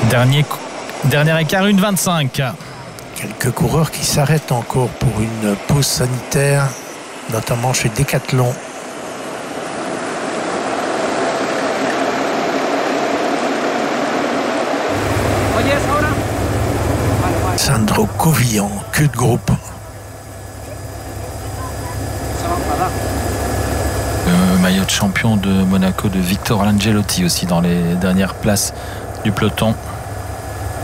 Dernier écart, 1,25. Quelques coureurs qui s'arrêtent encore pour une pause sanitaire, notamment chez Decathlon. Sandro Covian, queue de groupe. Maillot de champion de Monaco de Victor Angelotti aussi dans les dernières places du peloton.